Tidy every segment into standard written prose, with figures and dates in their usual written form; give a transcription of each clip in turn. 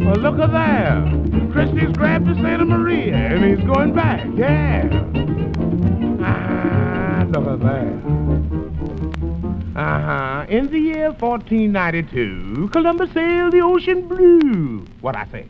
Well, look at there. Christie's grabbed the Santa Maria and he's going back. Yeah. Look at that. In the year 1492, Columbus sailed the ocean blue. What I say?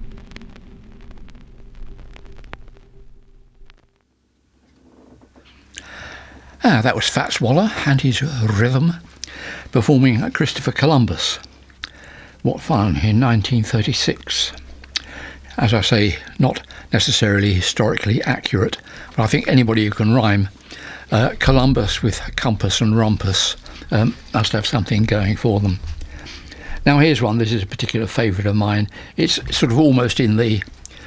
That was Fats Waller and his Rhythm performing Christopher Columbus. What fun, in 1936. As I say, not necessarily historically accurate, but I think anybody who can rhyme Columbus with compass and rumpus must have something going for them. Now here's one, this is a particular favourite of mine. It's sort of almost in the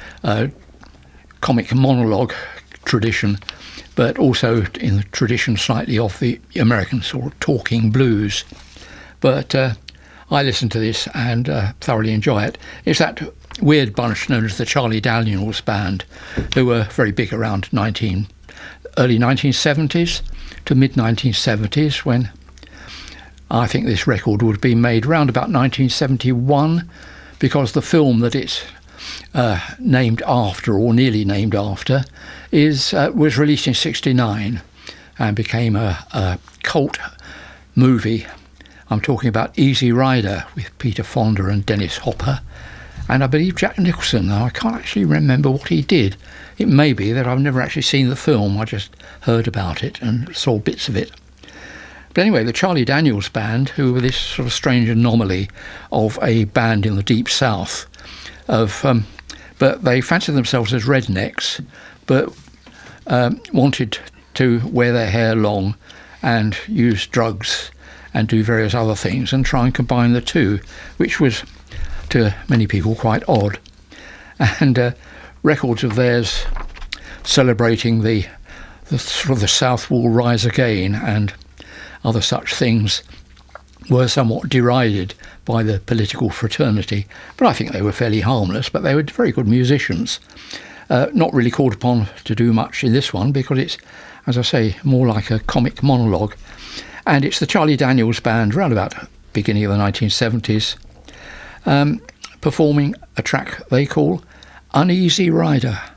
comic monologue tradition, but also in the tradition slightly of the American sort of talking blues. But I listen to this and thoroughly enjoy it. It's that weird bunch known as the Charlie Daniels Band, who were very big around early 1970s to mid-1970s, when I think this record would be made round about 1971, because the film that it's named after, or nearly named after, was released in '69 and became a cult movie. I'm talking about Easy Rider with Peter Fonda and Dennis Hopper, and I believe Jack Nicholson. Now I can't actually remember what he did. It may be that I've never actually seen the film, I just heard about it and saw bits of it. But anyway, the Charlie Daniels Band, who were this sort of strange anomaly of a band in the Deep South, but they fancied themselves as rednecks, but wanted to wear their hair long and use drugs and do various other things and try and combine the two, which was to many people quite odd. And records of theirs celebrating the sort of the South will rise again and other such things were somewhat derided by the political fraternity, but I think they were fairly harmless, but they were very good musicians. Not really called upon to do much in this one because it's, as I say, more like a comic monologue. And it's the Charlie Daniels Band, around about beginning of the 1970s, performing a track they call Uneasy Rider.